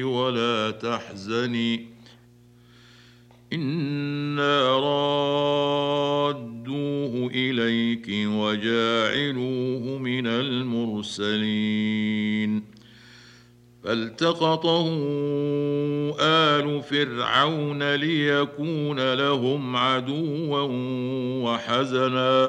ولا تحزني إنا رادوه إليك وجاعلوه من المرسلين فالتقطه آل فرعون ليكون لهم عدوا وحزنا